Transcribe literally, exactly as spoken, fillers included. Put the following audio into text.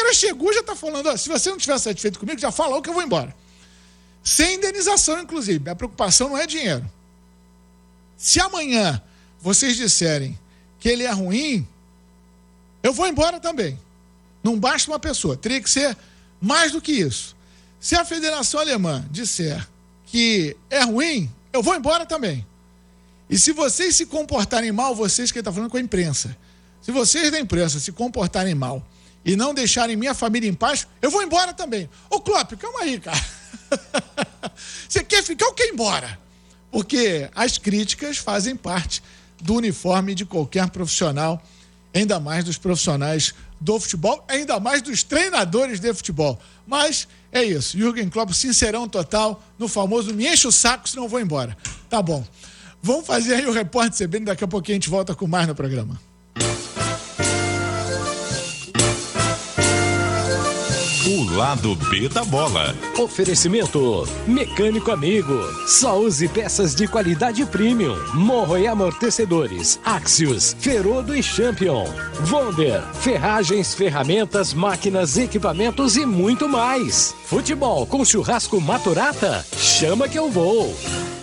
cara chegou e já tá falando, ó, se você não estiver satisfeito comigo, já fala que eu vou embora. Sem indenização, inclusive. A preocupação não é dinheiro. Se amanhã vocês disserem que ele é ruim, eu vou embora também. Não basta uma pessoa, teria que ser mais do que isso. Se a Federação Alemã disser que é ruim, eu vou embora também. E se vocês se comportarem mal, vocês que estão falando com a imprensa, se vocês da imprensa se comportarem mal e não deixarem minha família em paz, eu vou embora também. Ô, Klopp, calma aí, cara. Você quer ficar ou quer ir embora? Porque as críticas fazem parte do uniforme de qualquer profissional, ainda mais dos profissionais do futebol, ainda mais dos treinadores de futebol. Mas é isso, Jürgen Klopp, sincerão total, no famoso me enche o saco, senão eu vou embora. Tá bom. Vamos fazer aí o Repórter C B N, daqui a pouquinho a gente volta com mais no programa. O lado B da bola. Oferecimento Mecânico Amigo. Só use peças de qualidade premium. Morro e amortecedores. Axios, Ferodo e Champion. Wonder, ferragens, ferramentas, máquinas, equipamentos e muito mais. Futebol com churrasco Maturata? Chama que eu vou.